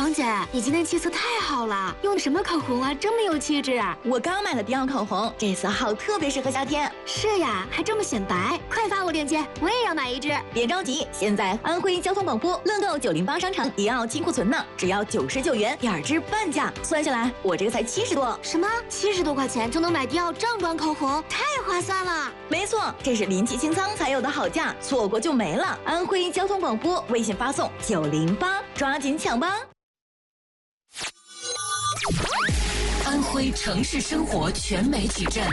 王姐，你今天气色太好了，用的什么口红啊，这么有气质？ 我刚买了迪奥口红，这色号特别适合夏天。 是呀，还这么显白，快发我链接，我也要买一支。 别着急，现在安徽交通广播乐购908商场迪奥金库存呢，只要99元，2支半价，算下来我这个才70多。 什么？70多块钱就能买迪奥正装口红，太划算了！ 没错，这是临期清仓才有的好价，错过就没了。安徽交通广播微信发送908，抓紧抢吧！ 安徽城市生活全媒体站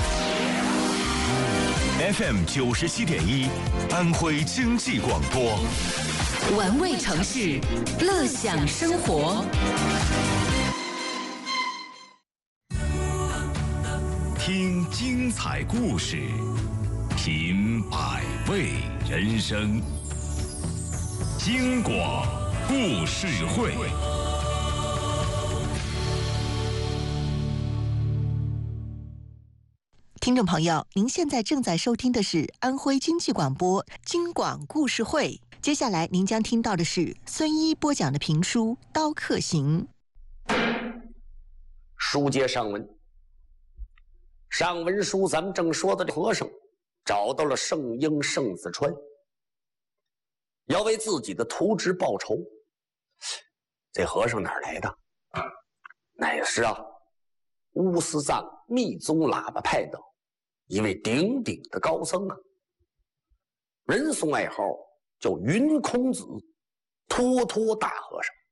FM 97.1，安徽经济广播， 玩味城市，乐享生活。 听精彩故事，品百味人生。京广故事会。 听众朋友，您现在正在收听的是安徽经济广播京广故事会。接下来您将听到的是孙一播讲的评书《刀客行》。 书接上文，上文书咱们正说的这和尚找到了圣婴圣子川，要为自己的图纸报仇。这和尚哪儿来的？乃是乌斯藏密宗喇嘛派的一位鼎鼎的高僧啊，人送外号叫云空子，托托大和尚。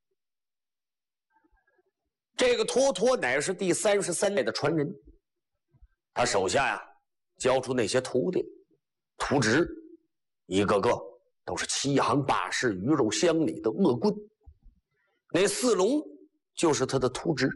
这个托托乃是第33代的传人，他手下教出那些徒弟，徒侄一个个都是7行8式鱼肉乡里的恶棍，那4龙就是他的徒侄。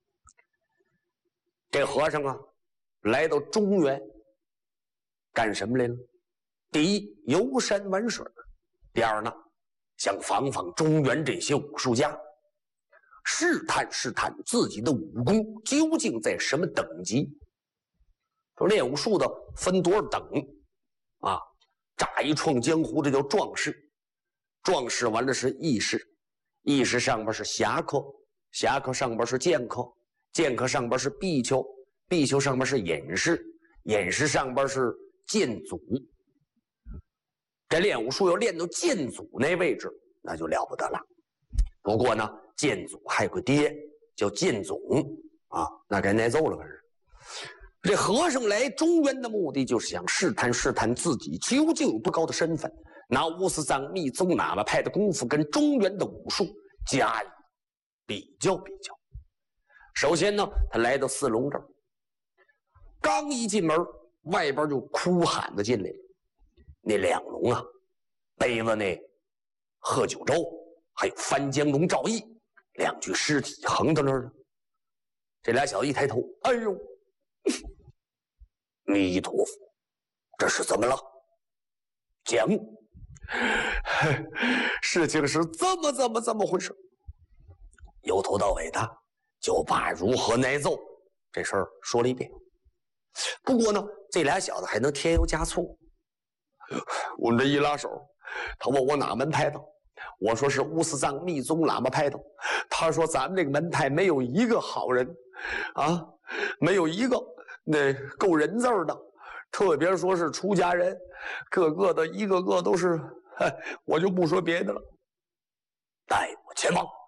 这和尚来到中原干什么来了？第一，游山玩水；第二呢，想访访中原这些武术家，试探试探自己的武功究竟在什么等级。说练武术的分多少等啊？乍一创江湖，这叫壮士，壮士完了是义士，义士上边是侠客，侠客上边是剑客，剑客上边是裨丘，裨丘上边是隐士，隐士上边是剑祖。这练武术要练到剑祖那位置，那就了不得了。不过呢，剑祖还有个爹叫剑总啊，那该挨揍了。可是这和尚来中原的目的就是想试探试探自己究竟有多高的身份，拿乌斯藏密宗喇嘛派的功夫跟中原的武术加以比较比较。首先呢，他来到4龙这儿，刚一进门，外边就哭喊着进来了。那2龙背了那贺九州，还有翻江龙赵毅2具尸体横到那儿了。这俩小子一抬头，哎呦，弥陀佛，这是怎么了？讲，事情是这么回事。由头到尾的就把如何挨揍这事儿说了一遍。不过呢，这俩小子还能添油加醋。我们这一拉手，他问我哪门派的，我说是乌斯藏密宗喇嘛派的。他说咱们这个门派没有一个好人啊，没有一个那够人字的，特别说是出家人，个个都是，我就不说别的了。带我前往。